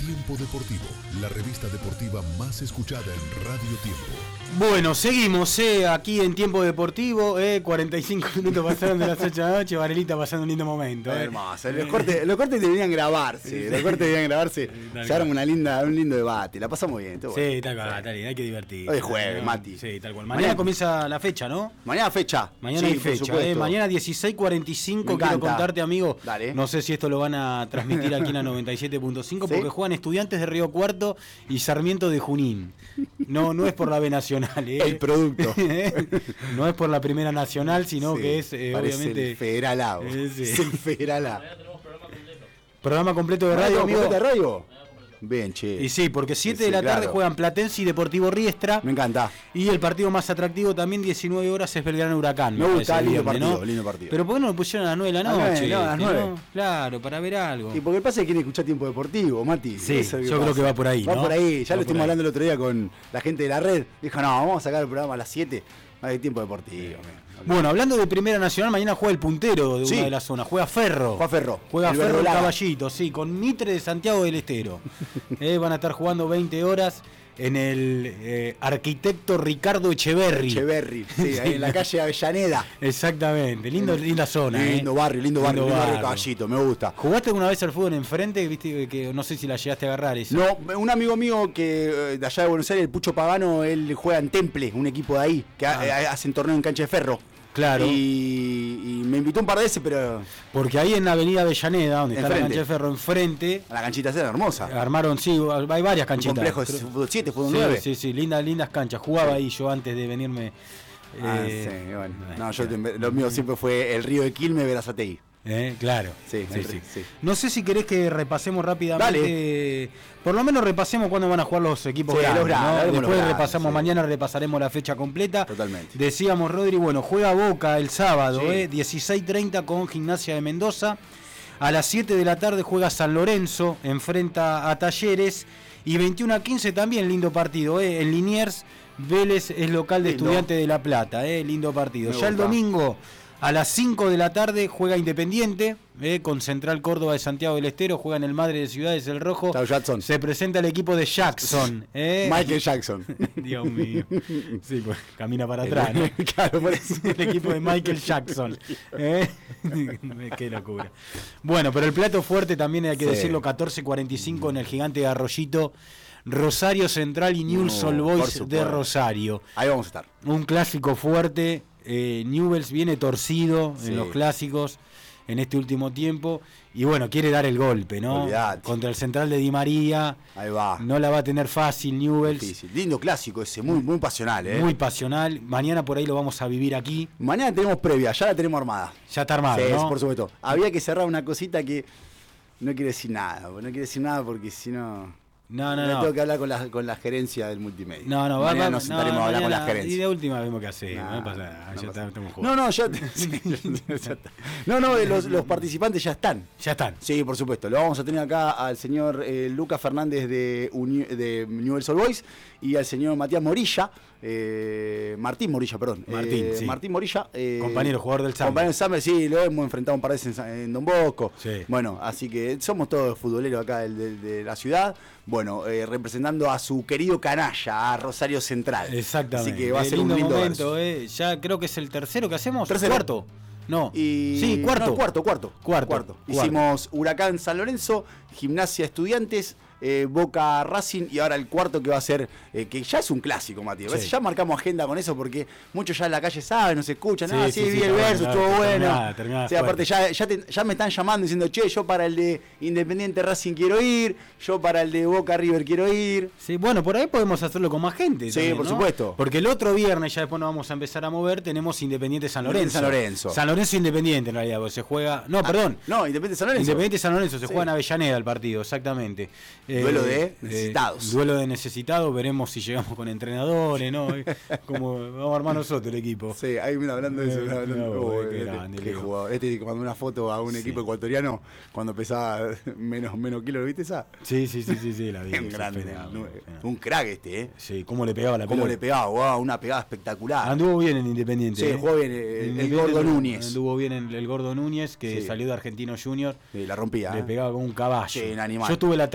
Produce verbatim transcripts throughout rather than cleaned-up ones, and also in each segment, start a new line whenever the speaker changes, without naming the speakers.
Tiempo Deportivo, la revista deportiva más escuchada en Radio Tiempo.
Bueno, seguimos eh, aquí en Tiempo Deportivo, eh, cuarenta y cinco minutos pasaron de las ocho de la noche, Varelita pasando un lindo momento. Eh.
Hermoso, los cortes, los cortes deberían grabarse, los cortes deberían grabarse, se arma una linda, un lindo debate, la pasamos bien. Todo
sí,
bueno.
tal cual, tal, hay que divertir.
Hoy es jueves, Mati.
Sí, tal cual. Mañana, mañana comienza la fecha, ¿no?
Mañana fecha.
Mañana
sí,
hay fecha, eh, mañana dieciséis cuarenta y cinco, quiero contarte, amigo,
Dale.
No sé si esto lo van a transmitir aquí en la noventa y siete punto cinco, ¿sí? Porque juegan Estudiantes de Río Cuarto y Sarmiento de Junín. No, no es por la B Nacional, eh.
El producto.
No es por la Primera Nacional, sino
sí,
que es eh, obviamente
el Federalado.
Eh, sí.
Es el Federalado.
Programa completo de radio, amigo.
¿De radio? Bien, che.
Y sí, porque siete
sí,
de la tarde
claro.
juegan Platense y Deportivo Riestra.
Me encanta.
Y el partido más atractivo también, diecinueve horas, es Belgrano Huracán.
Me gusta, lindo
viernes,
partido,
¿no?
lindo partido.
Pero ¿por qué no lo pusieron a las nueve de la
A
noche?
nueve, no, a las
este,
nueve.
¿no? Claro, para ver algo.
Y porque el pasa es que quiere escuchar Tiempo Deportivo, Mati.
Sí,
Eso
yo creo que va por ahí,
Va
¿no?
por ahí, ya
Va
lo estuvimos
ahí.
hablando el otro día con la gente de la red. Dijo, no, vamos a sacar el programa a las siete. Hay Tiempo Deportivo.
Bueno, hablando de Primera Nacional, mañana juega el puntero de
sí.
una de las zonas. Juega Ferro.
Juega Ferro.
Juega
el
Ferro el
Verdolaga.
Caballito, sí, con Mitre de Santiago del Estero. eh, van a estar jugando veinte horas en el eh, Arquitecto Ricardo Echeverri.
Echeverri, sí, ahí en la calle Avellaneda.
Exactamente, lindo, linda zona.
Lindo
eh.
barrio, lindo barrio, lindo barrio de
barrio.
Caballito, me gusta.
¿Jugaste alguna vez al fútbol enfrente? Viste que no sé si la llegaste a agarrar esa.
No, un amigo mío que de allá de Buenos Aires, el Pucho Pagano, él juega en Temple, un equipo de ahí, que ah. ha, hacen torneo en cancha de ferro.
Claro.
Y, y me invitó un par de veces, pero...
Porque ahí en la avenida Avellaneda, donde
enfrente.
está la cancha de ferro enfrente...
La canchita esa era hermosa.
Armaron, sí, hay varias canchitas.
Un complejo de fútbol siete, fútbol
sí,
nueve.
Sí, sí, lindas, lindas canchas. Jugaba sí. ahí yo antes de venirme...
Ah,
eh,
sí, bueno. No, yo, lo mío siempre fue el río de Quilmes, Berazategui.
Eh, claro.
Sí,
sí,
sí,
sí.
sí.
No sé si querés que repasemos rápidamente. Dale. Por lo menos repasemos cuándo van a jugar los equipos
sí,
grandes,
los grandes,
¿no?
los
Después
grandes,
repasamos,
sí.
mañana repasaremos la fecha completa.
Totalmente.
Decíamos, Rodri, bueno, juega Boca el sábado,
sí.
eh, dieciséis treinta con Gimnasia de Mendoza. A las siete de la tarde juega San Lorenzo, enfrenta a Talleres. Y veintiuno a quince también, lindo partido, eh, en Liniers. Vélez es local de Estudiantes de La Plata, eh, lindo partido. Me ya gusta. El domingo a las cinco de la tarde juega Independiente, eh, con Central Córdoba de Santiago del Estero, juega en el Madre de Ciudades El Rojo.
Jackson.
Se presenta el equipo de Jackson. Eh.
Michael Jackson.
Dios mío. Sí, pues camina para atrás, ¿no?
Claro, por eso.
El equipo de Michael Jackson. ¿Eh? Qué locura. Bueno, pero el plato fuerte también hay que sí. decirlo, catorce cuarenta y cinco en el Gigante de Arroyito. Rosario Central y Newell's no, Old Boys de Rosario.
Ahí vamos a estar.
Un clásico fuerte. Eh, Newell's viene torcido sí. en los clásicos en este último tiempo. Y bueno, quiere dar el golpe, ¿no?
Olvidate.
Contra el Central de Di María.
Ahí va.
No la va a tener fácil Newell's.
Difícil. Lindo clásico ese, muy, muy pasional, ¿eh?
Muy pasional. Mañana por ahí lo vamos a vivir aquí.
Mañana tenemos previa, ya la tenemos armada.
Ya está armada,
sí,
¿no?
por supuesto. Había que cerrar una cosita que no quiere decir nada. No quiere decir nada porque si no...
No, no, no.
Tengo que hablar con la, con la gerencia del multimedia.
No, no,
mañana
va,
nos sentaremos
no,
a hablar
mañana,
con la gerencia.
Y de última vemos qué hacer.
No,
no pasa nada.
No,
ya
pasa.
estamos
no, no, ya, ya No, no, los, los participantes ya están.
Ya están.
Sí, por supuesto. Lo vamos a tener acá al señor eh, Lucas Fernández de, Uni, de Newell's Old Boys y al señor Matías Morilla. Eh, Martín Morilla, perdón.
Martín,
eh,
sí.
Martín Morilla. Eh,
compañero, jugador del Summer.
Compañero del Summer, sí, lo hemos enfrentado un par de veces en, en Don Bosco.
Sí.
Bueno, así que somos todos futboleros acá de, de, de la ciudad. Bueno, eh, representando a su querido canalla, a Rosario Central.
Exactamente.
Así que va a
el
ser
lindo
un lindo
momento, eh. Ya creo que es el tercero que hacemos.
Tercero.
Cuarto. No.
Y...
Sí, cuarto.
No, cuarto, cuarto.
Cuarto.
Cuarto.
Cuarto.
Hicimos Huracán San Lorenzo, Gimnasia Estudiantes, eh, Boca Racing y ahora el cuarto que va a ser, eh, que ya es un clásico, Mati. A veces
Sí.
ya marcamos agenda con eso porque muchos ya en la calle saben, nos escuchan.
Sí,
ah,
sí,
sí,
sí,
vi
está
el
bueno,
verso,
está
estuvo bueno.
terminada, terminada
Sí, aparte
fuerte.
ya, ya, te- ya me están llamando diciendo, che, yo para el de Independiente Racing quiero ir, yo para el de Boca River quiero ir.
Sí, bueno, por ahí podemos hacerlo con más gente.
Sí,
también,
por
¿no?
supuesto.
Porque el otro viernes, ya después nos vamos a empezar a mover, tenemos Independiente San Lorenzo.
San Lorenzo.
San Lorenzo Independiente, en realidad, porque se juega. No,
Ah,
perdón.
No, Independiente San Lorenzo.
Independiente San Lorenzo, se
Sí.
juega en Avellaneda el partido, exactamente.
Duelo de
Eh,
necesitados.
eh, duelo de necesitados, veremos si llegamos con entrenadores, ¿no? Como vamos a armar nosotros el equipo.
Sí, ahí mira, hablando de eso.
Eh,
hablando-
no,
oh,
qué
este,
grande,
qué
Leo.
jugador. Este que mandó una foto a un
Sí.
equipo ecuatoriano cuando pesaba menos, menos kilos, ¿viste esa?
Sí, sí, sí, sí, sí, la vi.
Un
es
grande,
fenomenal,
un,
fenomenal.
un crack este, ¿eh?
Sí, cómo le pegaba la
Cómo
pelota.
le pegaba, wow, una pegada espectacular.
Anduvo bien en Independiente.
Sí,
¿eh?
jugó bien el- el
Independiente
Gordo
anduvo-
Núñez.
Anduvo bien el, el Gordo Núñez, que
Sí.
salió de Argentino Junior.
Sí, la rompía.
Le
¿eh?
pegaba como un caballo.
Sí, un animal.
Yo estuve la tarde que hace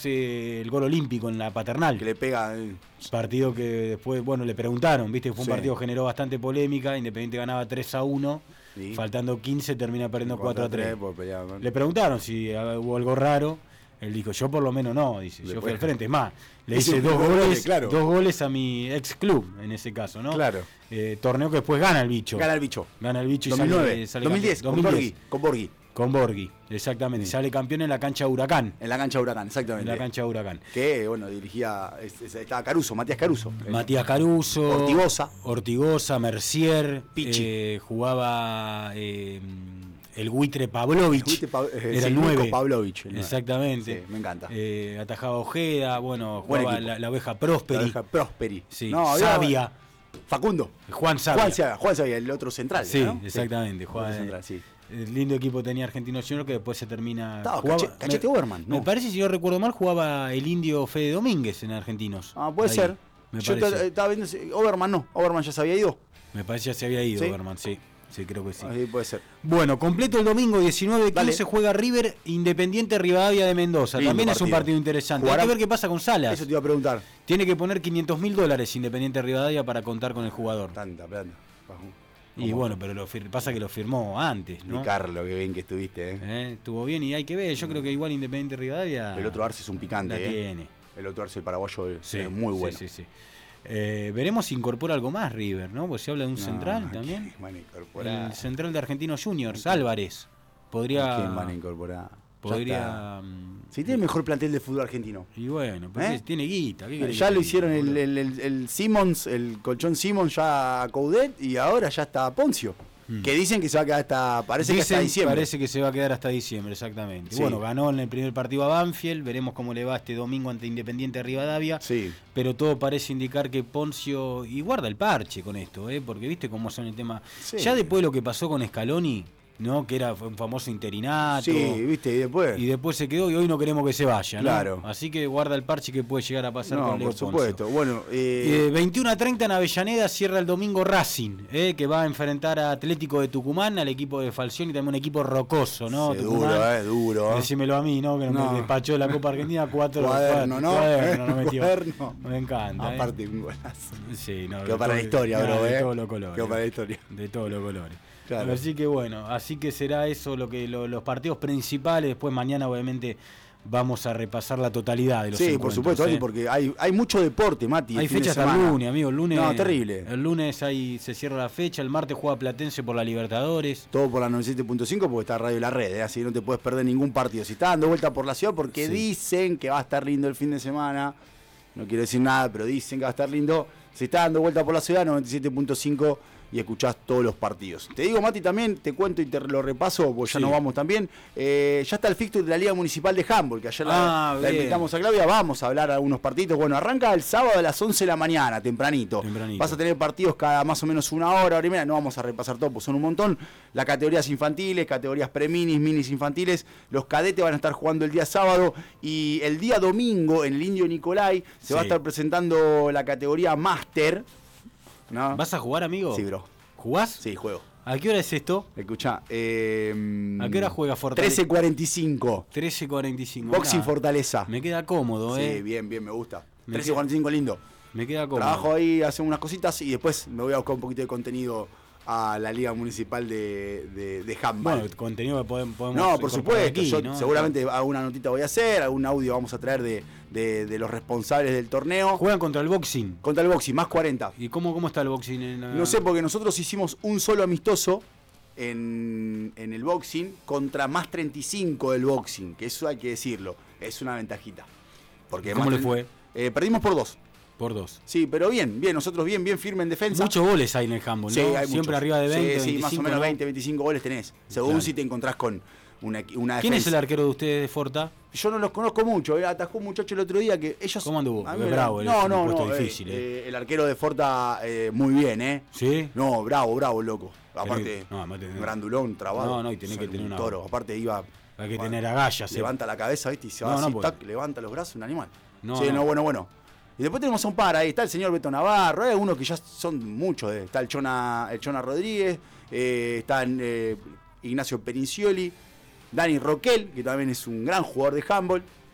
hace el gol olímpico en la Paternal.
Que le pega. Eh.
Partido que después, bueno, le preguntaron, viste, fue un
Sí.
partido que generó bastante polémica. Independiente ganaba tres a uno,
Sí.
faltando quince, termina perdiendo cuatro a tres.
por pelear, ¿no?
Le preguntaron si ah, hubo algo raro. Él dijo, yo por lo menos no, dice, yo
Después-
fui al frente. Es más, le
Hizo
hice dos
dos goles,
goles,
claro.
dos goles a mi ex club, en ese caso, ¿no?
Claro.
Eh, torneo que después gana el bicho.
Gana el bicho.
Gana el bicho y
dos mil nueve,
sale, sale
dos mil diez,
campeón.
con
dos mil
Borghi.
diez.
Con Borghi.
Con Borghi, exactamente.
Sí.
Sale campeón en la cancha de Huracán.
En la cancha de Huracán,
En
exactamente.
la cancha de Huracán.
Que, bueno, dirigía. es- es- Estaba Caruso, Matías Caruso.
Matías Caruso.
Ortigosa.
Ortigosa, Mercier.
Pichi.
eh, jugaba eh, el buitre Pavlovich.
Fuiste Pa- eh,
Era
sí,
el
Nico
nueve.
Pavlovich, el nueve.
Exactamente.
Sí, me encanta.
Eh, atajaba Ojeda, bueno,
Buen
jugaba
equipo.
la, la oveja
La
Prosperi.
oveja Prosperi.
Sí,
No, había-
Sabia.
Facundo.
Juan Sabia.
Juan Sabia, Juan Sabia, el otro central.
Sí,
¿no?
exactamente.
Sí,
Jugaba,
otro central, sí.
El lindo equipo tenía Argentino Junior que después se termina.
Estaba
jugaba-
Cache- Cachete
me-
Oberman,
Me
no.
parece, si no recuerdo mal, jugaba el indio Fede Domínguez en Argentinos.
Ah, puede
Ahí,
ser.
Me
Yo
parece.
t- estaba viendo. si- Oberman no. Oberman ya se había ido.
Me parece que se había ido,
¿Sí?
Berman, sí. Sí, creo que sí.
Así puede ser.
Bueno, completo el domingo diecinueve quince
Dale.
juega River Independiente Rivadavia de Mendoza.
Lindo
También es un
partido.
partido interesante.
Jugará-
Hay que ver qué pasa con Salas.
Eso te iba a preguntar.
Tiene que poner quinientos mil dólares Independiente Rivadavia para contar con el jugador.
Tanta plata.
Y bueno, pero lo fir- pasa que lo firmó antes, ¿no?
Y Carlos, qué bien que estuviste, ¿eh?
Eh, Estuvo bien y hay que ver. Yo creo que igual Independiente Rivadavia
El otro Arce es un
la
picante, ¿eh?
tiene.
El otro Arce, el paraguayo, es
Sí,
es muy bueno.
Sí, sí, sí. Eh, veremos si incorpora algo más River, ¿no? Pues se habla de un
No,
central
¿a
también.
quién van a incorporar?
El central de Argentinos Juniors, Álvarez. Podría.
¿A quién van a incorporar? Ya está.
Podría. mm,
Si tiene el mejor plantel de fútbol argentino.
Y bueno, pero
¿Eh?
sí, tiene guita. ¿qué querés
Ya
que
lo
te
hicieron
diga,
el,
boludo?
el, el, el Simmons, el colchón Simmons ya a Coudet y ahora ya está Poncio.
Mm.
Que dicen que se va a quedar hasta. Parece que hasta
Dicen,
diciembre.
Parece que se va a quedar hasta diciembre, exactamente.
Sí.
Bueno, ganó en el primer partido a Banfield, veremos cómo le va este domingo ante Independiente Rivadavia.
Sí.
Pero todo parece indicar que Poncio, y guarda el parche con esto, ¿eh? Porque viste cómo son el tema.
Sí.
Ya después de lo que pasó con Scaloni, ¿no? Que era un famoso interinato.
Sí, viste, y después.
Y después se quedó y hoy no queremos que se vaya, ¿no?
Claro.
Así que guarda el parche que puede llegar a pasar
No,
con Leo
por supuesto.
Poncio.
Bueno, eh,
Eh, veintiuno a treinta en Avellaneda cierra el domingo Racing, eh, que va a enfrentar a Atlético de Tucumán, al equipo de Falcioni, también un equipo rocoso, ¿no?
sí,
Tucumán.
duro, eh, duro.
Decímelo a mí, ¿no? Que
No.
me despachó la Copa Argentina cuatro
Cuaderno,
cuatro-
¿no?
Cuaderno, no metió.
Cuaderno.
Me encanta. ¿eh?
Aparte, un golazo.
Sí, no,
Quedó
de
para la
todo-
historia,
no,
bro,
de
eh.
todos los colores.
Quedó para la historia.
De todos los colores.
Claro.
Así que bueno, así que será eso lo que lo- los partidos principales. Después mañana obviamente vamos a repasar la totalidad de los
Sí, por
encuentros,
supuesto,
¿eh?
Ani, porque hay, hay mucho deporte, Mati. el
Hay
fin de
fecha hasta el
semana.
lunes, amigo. El lunes.
No, terrible.
El lunes ahí se cierra la fecha. El martes juega Platense por la Libertadores.
Todo por la noventa y siete punto cinco porque está Radio La Red, ¿eh? Así no te puedes perder ningún partido. Si está dando vuelta por la ciudad, porque
Sí.
dicen que va a estar lindo el fin de semana. No quiero decir nada, pero dicen que va a estar lindo. Si está dando vuelta por la ciudad, noventa y siete punto cinco y escuchás todos los partidos. Te digo, Mati, también te cuento y te lo repaso, porque ya
Sí.
nos vamos también. Eh, ya está el fixture de la Liga Municipal de Handball, que ayer la,
Ah,
la
bien.
invitamos a Claudia. Vamos a hablar de algunos partidos. Bueno, arranca el sábado a las once de la mañana, tempranito.
Tempranito.
Vas a tener partidos cada más o menos una hora, hora y media. No vamos a repasar todo, pues son un montón. Las categorías infantiles, categorías pre-minis, minis infantiles. Los cadetes van a estar jugando el día sábado. Y el día domingo, en el Indio Nicolai, se
Sí.
va a estar presentando la categoría Master. ¿No?
¿Vas a jugar, amigo?
Sí, bro.
¿Jugás?
Sí, juego.
¿A qué hora es esto?
Escuchá. Eh,
¿A qué hora juega Fortaleza?
trece cuarenta y cinco.
trece cuarenta y cinco.
Boxing
Mirá,
Fortaleza.
Me queda cómodo, ¿eh?
Sí, bien, bien, me gusta.
Me
trece
queda-
cuarenta y cinco, lindo.
Me queda cómodo.
Trabajo ahí, hacemos unas cositas y después me voy a buscar un poquito de contenido a la Liga Municipal de, de, de Handball.
Bueno, contenido que podemos. podemos
No, por
incorporar
supuesto.
aquí,
Yo
¿no?
seguramente alguna notita voy a hacer, algún audio vamos a traer de, de, de los responsables del torneo.
Juegan contra el boxing.
Contra el boxing, más cuarenta.
¿Y cómo, cómo está el boxing? En la-
No sé, porque nosotros hicimos un solo amistoso en, en el boxing contra más treinta y cinco del boxing, que eso hay que decirlo, es una ventajita. Porque
¿Cómo
más
le
tre-
fue?
Eh, perdimos por dos.
Por dos.
Sí, pero bien, bien, nosotros bien, bien firme en defensa.
Muchos goles hay en el handball, ¿no?
Sí, hay
Siempre
muchos.
arriba de veinte,
Sí, sí, más o
veinticinco,
menos
¿no?
veinte, veinticinco goles tenés. Según
Claro.
si te encontrás con una, una
¿Quién es el
defensa.
arquero de ustedes de Forta?
Yo no los conozco mucho, eh, atajó un muchacho el otro día que ellos...
¿Cómo anduvo?
a mí
Es
me-
bravo,
no,
es
no,
un puesto
no, eh,
difícil, eh.
eh, el arquero de Forta eh, muy bien, ¿eh?
¿Sí?
No, bravo, bravo, loco. Aparte,
no, aparte, no.
grandulón, trabado.
No, no, y tenés que
un
tener una-
toro. Aparte iba...
Hay que
bueno,
tener agallas. eh.
levanta la cabeza, ¿viste? Y se va
No, no,
así,
porque-
tac, levanta los brazos, un animal.
No,
sí, no.
no.
bueno, bueno. Y después tenemos a un par ahí, está el señor Beto Navarro, hay unos que ya son muchos, eh. Está el Chona, el Chona Rodríguez, eh, está eh, Ignacio Perincioli, Dani Roquel, que también es un gran jugador de handball.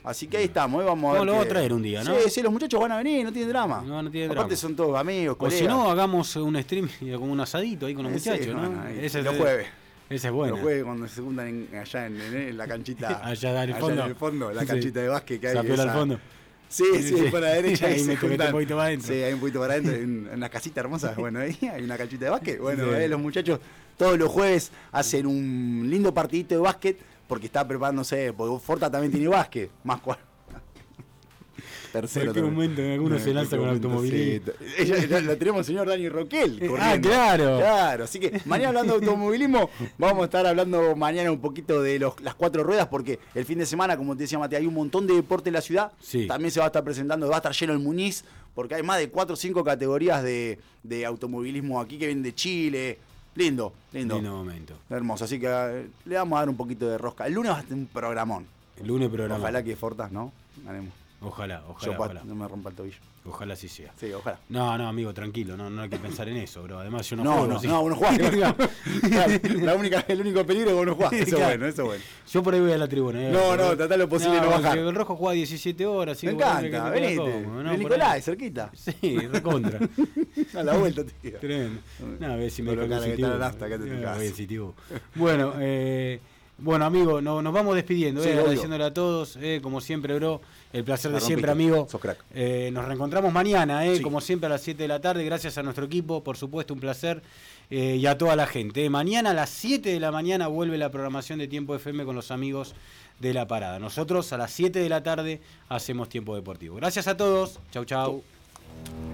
Así que ahí estamos, ¿eh? Vamos a
No,
ver.
lo
que-
vamos a traer un día, ¿no?
Sí, sí, los muchachos van a venir, no tienen drama.
No, no tienen
Aparte
drama.
son todos amigos,
O
colegas.
si no, hagamos un stream como un asadito ahí con los
Eh, sí,
muchachos, ¿no?
bueno, ahí,
Ese es
los
el-
jueves.
Ese es bueno.
Los jueves cuando se juntan en- allá en, en- en la canchita.
Allá en el fondo.
en el fondo, la
Sí.
canchita de básquet que hay.
Zapiola al
esa-
fondo.
Sí, sí,
Sí.
por la derecha.
Ahí
ahí se
mete- mete
juntan.
un poquito para adentro.
Sí, hay un poquito para adentro, en, en una casita hermosa. Bueno, ahí hay una canchita de básquet. Bueno,
Sí.
eh, los muchachos todos los jueves hacen un lindo partidito de básquet porque está preparándose, porque Forta también tiene básquet. Más cual. Tercero.
En cualquier
también.
momento en alguno
No,
se
en
lanza
cualquier
con
momento,
automovilismo.
sí. Ella- ya lo tenemos el señor Dani Roquel.
Eh,
corriendo.
ah, claro.
Claro, así que mañana hablando de automovilismo, vamos a estar hablando mañana un poquito de los, las cuatro ruedas, porque el fin de semana, como te decía Mate, hay un montón de deporte en la ciudad.
Sí.
También se va a estar presentando, va a estar lleno el Muniz, porque hay más de cuatro o cinco categorías de, de automovilismo aquí que vienen de Chile. Lindo, lindo.
Lindo momento.
Hermoso, así que eh, le vamos a dar un poquito de rosca. El lunes va a tener un programón.
El lunes programa.
Ojalá que Fortas, ¿no? Ganemos.
Ojalá, ojalá,
Yo pa-
ojalá.
no me rompa el tobillo.
Ojalá así sea.
Sí, ojalá.
No, no, amigo, tranquilo, no, no hay que pensar en eso, bro. Además yo no,
No,
juego,
no,
sí.
no, uno juega. Claro, la única, el único peligro es que uno juega. Eso es
Claro.
bueno, eso es bueno.
Yo por ahí voy a la tribuna. eh.
No, no, tratá lo posible de no bajar.
porque el rojo juega diecisiete horas. así
Me
que por ahí hay que
encanta,
tocarla
venite.
cómodo, ¿no?
El
Por
Nicolás,
ahí.
cerquita.
Sí, recontra.
A la vuelta, tío.
Tremendo. No, a ver si me
Con lo
deja
cara que
positivo.
está la nafta, acá te
Ah,
tocás.
voy positivo. Bueno, eh, bueno, amigo, no, nos vamos despidiendo,
Sí,
eh,
obvio.
agradeciéndole a todos, eh, como siempre, bro. El placer
La
de siempre,
rompiste.
amigo.
Sos crack.
Eh, nos reencontramos mañana, eh,
Sí.
como siempre, a las siete de la tarde. Gracias a nuestro equipo, por supuesto, un placer. Eh, y a toda la gente. Eh. Mañana a las siete de la mañana vuelve la programación de Tiempo F M con los amigos de La Parada. Nosotros a las siete de la tarde hacemos Tiempo Deportivo. Gracias a todos. Chau, chau.